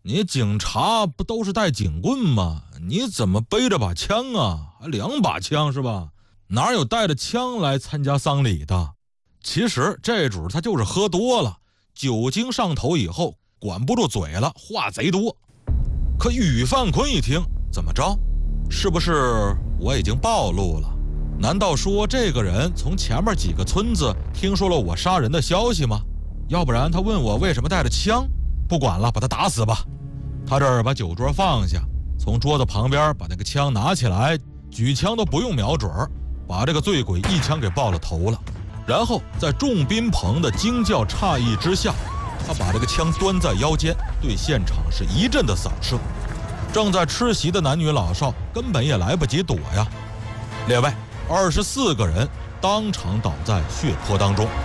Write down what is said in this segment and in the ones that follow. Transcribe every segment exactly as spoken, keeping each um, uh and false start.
你警察不都是带警棍吗？你怎么背着把枪啊？还两把枪是吧？哪有带着枪来参加丧礼的？其实这主他就是喝多了，酒精上头以后管不住嘴了，话贼多。可宇范坤一听，怎么着？是不是我已经暴露了？难道说这个人从前面几个村子听说了我杀人的消息吗？要不然他问我为什么带着枪？不管了，把他打死吧。他这儿把酒桌放下，从桌子旁边把那个枪拿起来，举枪都不用瞄准，把这个醉鬼一枪给爆了头了。然后在众宾朋的惊叫诧异之下，他把这个枪端在腰间，对现场是一阵的扫射。正在吃席的男女老少根本也来不及躲呀。列位，二十四个人当场倒在血泊当中。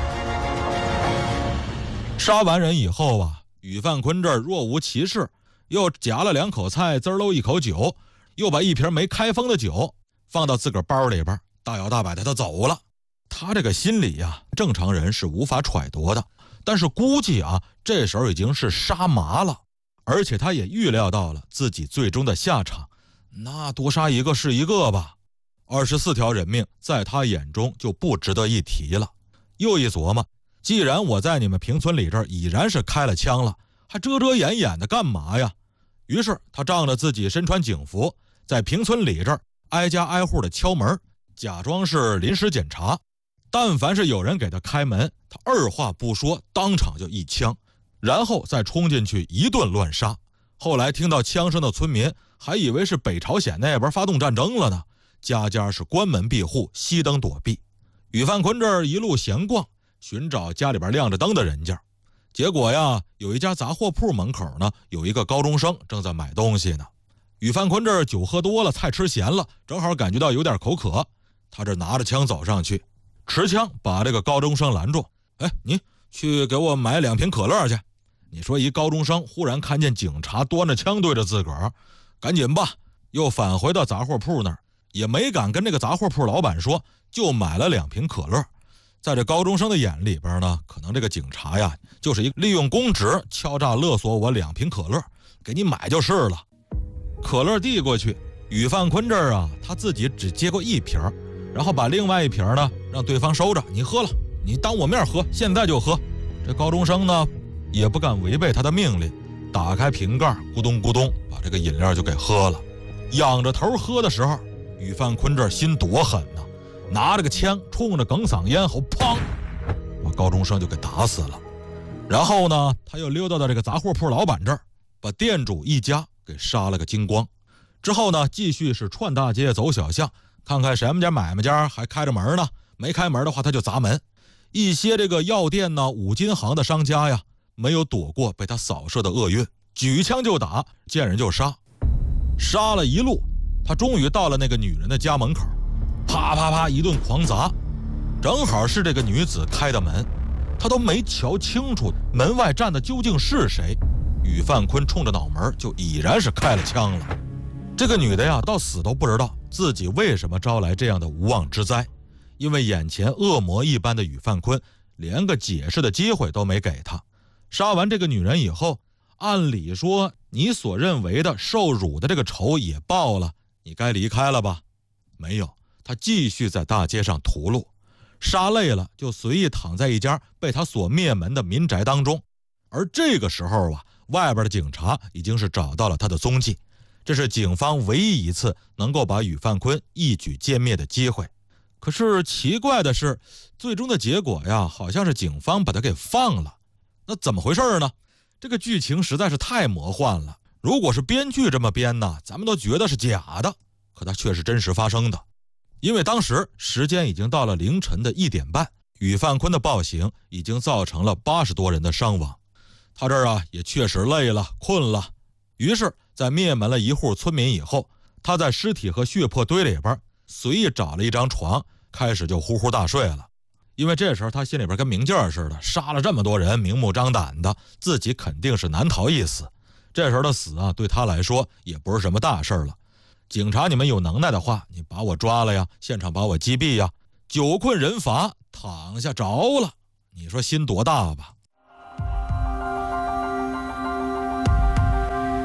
杀完人以后啊，宇范坤这儿若无其事，又夹了两口菜，滋喽一口酒，又把一瓶没开封的酒放到自个儿包里边，大摇大摆的他走了。他这个心理呀、啊，正常人是无法揣度的，但是估计啊，这时候已经是杀麻了。而且他也预料到了自己最终的下场，那多杀一个是一个吧。二十四条人命在他眼中就不值得一提了。又一琢磨，既然我在你们平村里这儿已然是开了枪了，还遮遮掩掩的干嘛呀？于是他仗着自己身穿警服，在平村里这儿挨家挨户的敲门，假装是临时检查。但凡是有人给他开门，他二话不说，当场就一枪，然后再冲进去一顿乱杀。后来听到枪声的村民还以为是北朝鲜那边发动战争了呢，家家是关门闭户，熄灯躲避。宇范坤这儿一路闲逛，寻找家里边亮着灯的人家。结果呀，有一家杂货铺门口呢，有一个高中生正在买东西呢。宇范坤这儿酒喝多了，菜吃咸了，正好感觉到有点口渴，他这拿着枪走上去，持枪把这个高中生拦住。哎，你去给我买两瓶可乐去。你说一高中生忽然看见警察端着枪对着自个儿，赶紧吧，又返回到杂货铺那儿，也没敢跟这个杂货铺老板说，就买了两瓶可乐。在这高中生的眼里边呢，可能这个警察呀，就是一利用公职敲诈勒索我两瓶可乐，给你买就是了。可乐递过去，宇范坤这儿啊，他自己只接过一瓶，然后把另外一瓶呢让对方收着，你喝了，你当我面喝，现在就喝。这高中生呢也不敢违背他的命令，打开瓶盖，咕咚咕咚把这个饮料就给喝了。仰着头喝的时候，宇范坤这心多狠呢，拿着个枪冲着哽嗓咽喉，砰，把高中生就给打死了。然后呢，他又溜达到这个杂货铺老板这儿，把店主一家给杀了个精光。之后呢，继续是串大街走小巷，看看什么家买卖家还开着门呢，没开门的话他就砸门。一些这个药店呢、五金行的商家呀，没有躲过被他扫射的厄运，举枪就打，见人就杀。杀了一路，他终于到了那个女人的家门口，啪啪啪一顿狂砸，正好是这个女子开的门，他都没瞧清楚门外站的究竟是谁。宇范坤冲着脑门就已然是开了枪了。这个女的呀，到死都不知道自己为什么招来这样的无妄之灾，因为眼前恶魔一般的宇范坤连个解释的机会都没给他。杀完这个女人以后，按理说你所认为的受辱的这个仇也报了，你该离开了吧？没有，他继续在大街上屠戮，杀累了就随意躺在一家被他所灭门的民宅当中。而这个时候啊，外边的警察已经是找到了他的踪迹，这是警方唯一一次能够把宇范坤一举歼灭的机会。可是奇怪的是，最终的结果呀，好像是警方把他给放了。那怎么回事呢？这个剧情实在是太魔幻了，如果是编剧这么编呢，咱们都觉得是假的，可它却是真实发生的。因为当时时间已经到了凌晨的一点半，宇范坤的暴行已经造成了八十多人的伤亡。他这儿啊也确实累了困了，于是在灭门了一户村民以后，他在尸体和血泊堆里边随意找了一张床，开始就呼呼大睡了。因为这时候他心里边跟明镜似的，杀了这么多人，明目张胆的，自己肯定是难逃一死。这时候的死啊，对他来说也不是什么大事了。警察你们有能耐的话，你把我抓了呀，现场把我击毙呀，酒困人乏，躺下着了，你说心多大吧？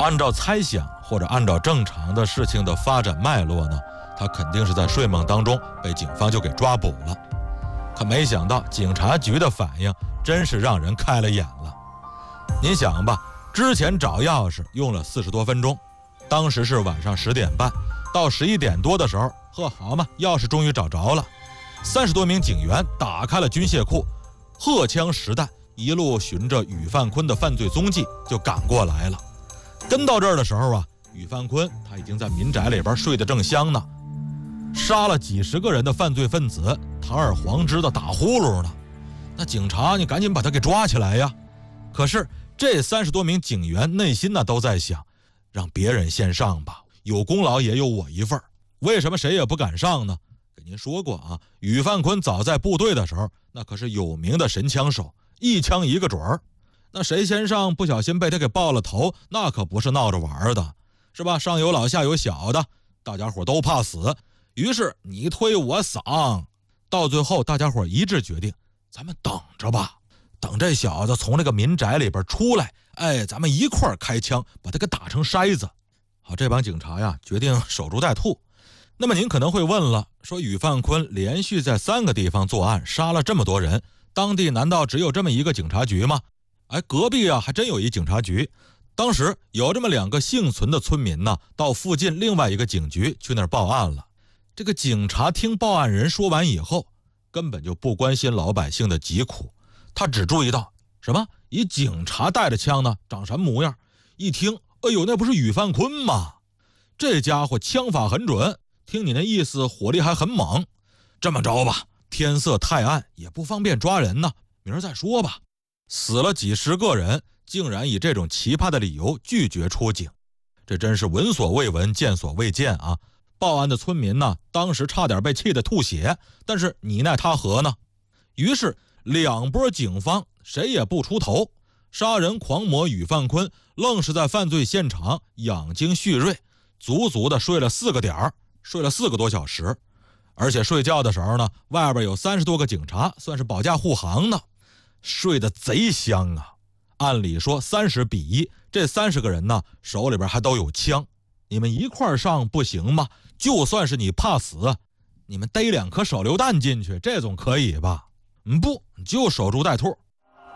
按照猜想或者按照正常的事情的发展脉络呢，他肯定是在睡梦当中被警方就给抓捕了。可没想到警察局的反应真是让人开了眼了。您想吧，之前找钥匙用了四十多分钟，当时是晚上十点半，到十一点多的时候，呵，好嘛，钥匙终于找着了。三十多名警员打开了军械库，荷枪实弹，一路循着宇范坤的犯罪踪迹就赶过来了。跟到这儿的时候啊，宇范坤他已经在民宅里边睡得正香呢，杀了几十个人的犯罪分子堂而皇之的打呼噜呢。那警察你赶紧把他给抓起来呀！可是这三十多名警员内心呢都在想，让别人先上吧，有功劳也有我一份。为什么谁也不敢上呢？跟您说过啊，宇范坤早在部队的时候，那可是有名的神枪手，一枪一个准儿。那谁先上不小心被他给爆了头，那可不是闹着玩的，是吧？上有老下有小的，大家伙都怕死。于是你推我搡，到最后大家伙一致决定，咱们等着吧，等这小子从这个民宅里边出来，哎，咱们一块儿开枪把他给打成筛子。好，这帮警察呀决定守株待兔。那么您可能会问了，说宇范坤连续在三个地方作案，杀了这么多人，当地难道只有这么一个警察局吗？哎，隔壁啊还真有一警察局。当时有这么两个幸存的村民呢，到附近另外一个警局去那儿报案了。这个警察听报案人说完以后，根本就不关心老百姓的疾苦，他只注意到什么？一警察带着枪呢，长什么模样？一听，哎呦，那不是宇范坤吗？这家伙枪法很准，听你那意思，火力还很猛。这么着吧，天色太暗，也不方便抓人呢，明儿再说吧。死了几十个人，竟然以这种奇葩的理由拒绝出警，这真是闻所未闻，见所未见啊！报案的村民呢，当时差点被气得吐血，但是你奈他何呢？于是两波警方谁也不出头，杀人狂魔宇范坤愣是在犯罪现场养精蓄锐，足足的睡了四个点儿，睡了四个多小时。而且睡觉的时候呢，外边有三十多个警察，算是保驾护航呢，睡得贼香啊！按理说三十比一，这三十个人呢手里边还都有枪，你们一块上不行吗？就算是你怕死，你们逮两颗手榴弹进去，这总可以吧？嗯，不，就守株待兔。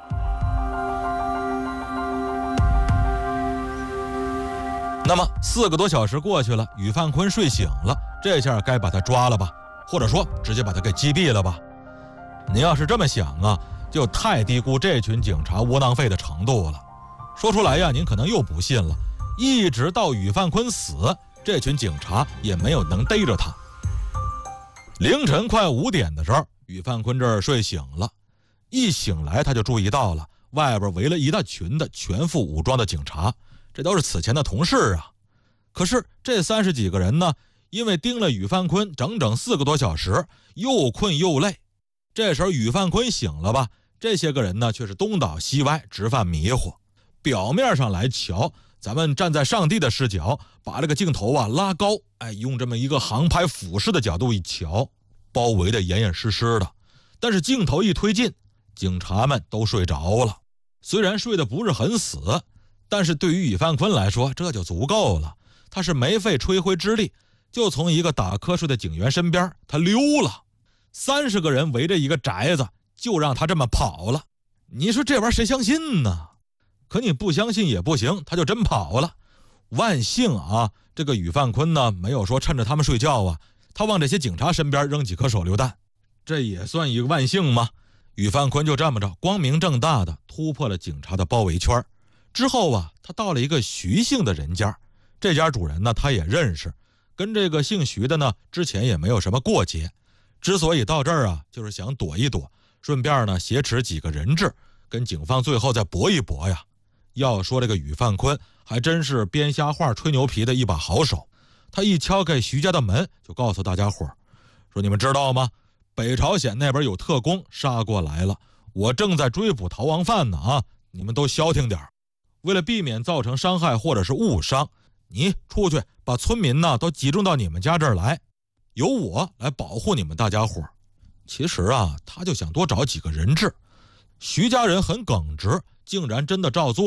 那么四个多小时过去了，宇范坤睡醒了，这下该把他抓了吧，或者说直接把他给击毙了吧？您要是这么想啊，就太低估这群警察窝囊废的程度了。说出来呀，您可能又不信了，一直到宇范坤死，这群警察也没有能逮着他。凌晨快五点的时候，宇范坤这儿睡醒了，一醒来他就注意到了外边围了一大群的全副武装的警察，这都是此前的同事啊。可是这三十几个人呢，因为盯了宇范坤整整四个多小时，又困又累。这时候宇范坤醒了吧，这些个人呢却是东倒西歪，直犯迷糊。表面上来瞧，咱们站在上帝的视角，把这个镜头啊拉高，哎，用这么一个航拍俯视的角度一瞧，包围的严严实实的。但是镜头一推进，警察们都睡着了。虽然睡得不是很死，但是对于宇范坤来说，这就足够了。他是没费吹灰之力，就从一个打瞌睡的警员身边他溜了。三十个人围着一个宅子，就让他这么跑了。你说这玩意儿谁相信呢？可你不相信也不行，他就真跑了。万幸啊，这个宇范坤呢，没有说趁着他们睡觉啊，他往这些警察身边扔几颗手榴弹，这也算一个万幸吗？宇范坤就这么着光明正大的突破了警察的包围圈。之后啊，他到了一个徐姓的人家，这家主人呢他也认识，跟这个姓徐的呢之前也没有什么过节。之所以到这儿啊，就是想躲一躲，顺便呢挟持几个人质，跟警方最后再搏一搏呀。要说这个宇范坤还真是编瞎话吹牛皮的一把好手。他一敲开徐家的门，就告诉大家伙说，你们知道吗？北朝鲜那边有特工杀过来了，我正在追捕逃亡犯呢啊！你们都消停点。为了避免造成伤害或者是误伤，你出去把村民呢都集中到你们家这儿来，由我来保护你们大家伙。其实啊，他就想多找几个人质。徐家人很耿直，竟然真的照做了，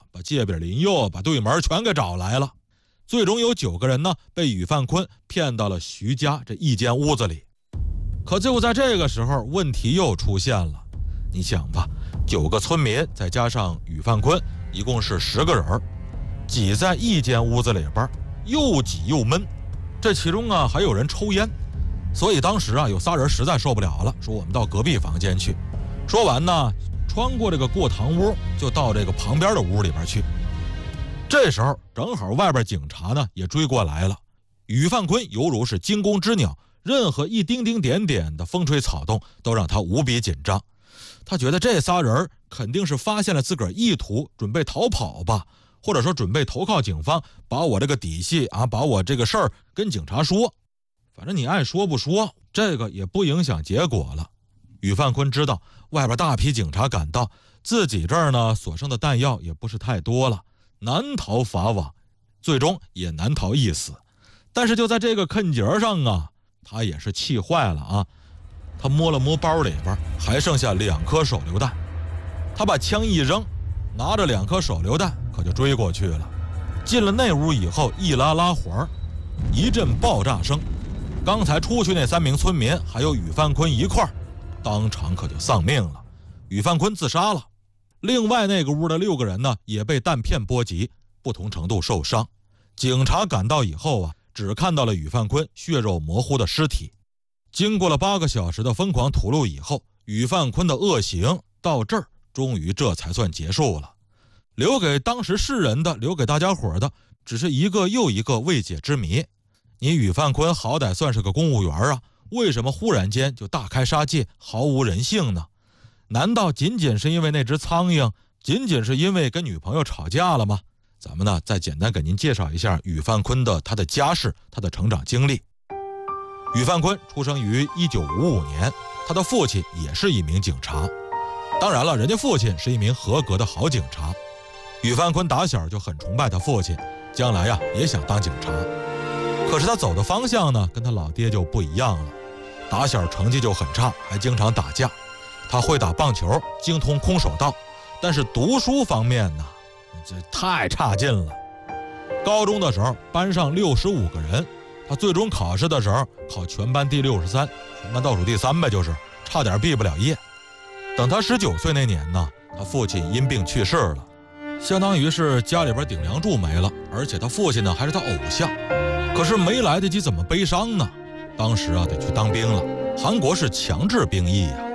把戒饼林佑、把对门全给找来了。最终有九个人呢被宇范坤骗到了徐家这一间屋子里。可就在这个时候，问题又出现了。你想吧，九个村民再加上宇范坤，一共是十个人，挤在一间屋子里边，又挤又闷。这其中啊还有人抽烟，所以当时啊有仨人实在受不了了，说我们到隔壁房间去。说完呢，穿过这个过堂屋，就到这个旁边的屋里边去。这时候正好外边警察呢也追过来了。宇范坤犹如是惊弓之鸟，任何一丁丁点点的风吹草动都让他无比紧张。他觉得这仨人肯定是发现了自个儿意图，准备逃跑吧，或者说准备投靠警方，把我这个底细啊，把我这个事儿跟警察说。反正你爱说不说，这个也不影响结果了。宇范坤知道外边大批警察赶到，自己这儿呢所剩的弹药也不是太多了，难逃法网，最终也难逃一死。但是就在这个坎节上啊，他也是气坏了啊！他摸了摸包里边，还剩下两颗手榴弹。他把枪一扔，拿着两颗手榴弹，可就追过去了。进了内屋以后，一拉拉环，一阵爆炸声。刚才出去那三名村民还有宇范坤一块儿，当场可就丧命了。宇范坤自杀了。另外那个屋的六个人呢，也被弹片波及，不同程度受伤。警察赶到以后啊，只看到了宇范坤血肉模糊的尸体。经过了八个小时的疯狂屠戮以后，宇范坤的恶行到这儿终于这才算结束了。留给当时世人的，留给大家伙的，只是一个又一个未解之谜。你宇范坤好歹算是个公务员啊，为什么忽然间就大开杀戒，毫无人性呢？难道仅仅是因为那只苍蝇，仅仅是因为跟女朋友吵架了吗？咱们呢再简单给您介绍一下宇范坤的他的家世，他的成长经历。宇范坤出生于一九五五年，他的父亲也是一名警察。当然了，人家父亲是一名合格的好警察。宇范坤打小就很崇拜他父亲，将来呀也想当警察。可是他走的方向呢，跟他老爹就不一样了。打小成绩就很差，还经常打架。他会打棒球，精通空手道，但是读书方面呢，这太差劲了。高中的时候，班上六十五个人，他最终考试的时候考全班第六十三，全班倒数第三呗，就是差点毕不了业。等他十九岁那年呢，他父亲因病去世了，相当于是家里边顶梁柱没了，而且他父亲呢还是他偶像。可是没来得及怎么悲伤呢？当时啊得去当兵了，韩国是强制兵役啊。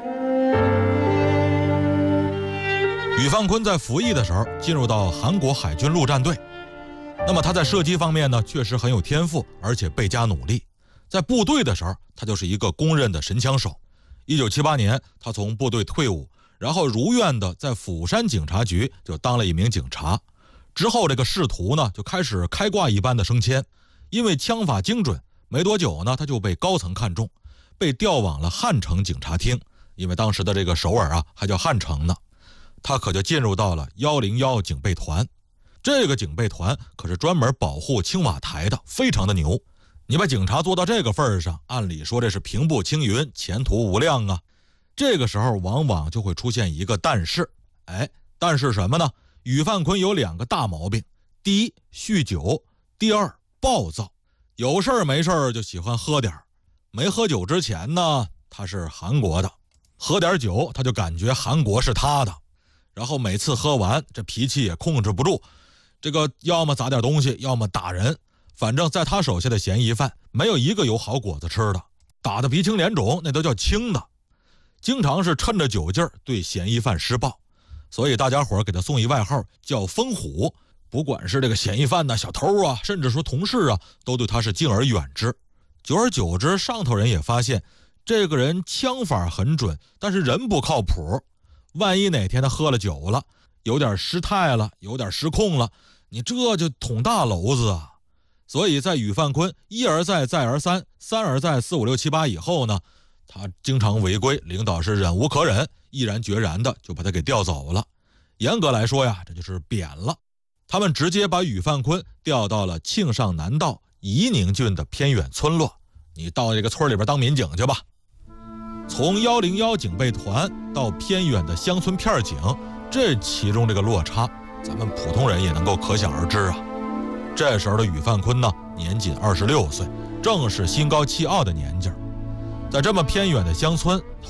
宇范坤在服役的时候进入到韩国海军陆战队。那么他在射击方面呢确实很有天赋，而且倍加努力。在部队的时候他就是一个公认的神枪手。一九七八年他从部队退伍，然后如愿的在釜山警察局就当了一名警察。之后这个仕途呢就开始开挂一般的升迁，因为枪法精准，没多久呢他就被高层看中，被调往了汉城警察厅，因为当时的这个首尔啊还叫汉城呢。他可就进入到了一零一警备团。这个警备团可是专门保护青瓦台的，非常的牛。你把警察做到这个份上，按理说这是平步青云，前途无量啊。这个时候往往就会出现一个但是。哎，但是什么呢？宇范坤有两个大毛病：第一，酗酒；第二，暴躁。有事儿没事儿就喜欢喝点儿。没喝酒之前呢，他是韩国的；喝点酒，他就感觉韩国是他的。然后每次喝完，这脾气也控制不住，这个要么砸点东西，要么打人。反正在他手下的嫌疑犯没有一个有好果子吃的，打得鼻青脸肿那都叫轻的。经常是趁着酒劲儿对嫌疑犯施暴，所以大家伙给他送一外号叫疯虎。不管是这个嫌疑犯呢、小偷啊，甚至说同事啊，都对他是敬而远之。久而久之，上头人也发现这个人枪法很准，但是人不靠谱。万一哪天他喝了酒了，有点失态了，有点失控了，你这就捅大娄子啊。所以在宇范坤一而再再而三三而再四五六七八以后呢，他经常违规，领导是忍无可忍，毅然决然的就把他给调走了。严格来说呀，这就是贬了。他们直接把宇范坤调到了庆尚南道宜宁郡的偏远村落，你到这个村里边当民警去吧。从一零一警备团到偏远的乡村片警，这其中这个落差咱们普通人也能够可想而知啊。这时候的宇范坤呢，年仅二十六岁，正是心高气傲的年纪儿。在这么偏远的乡村，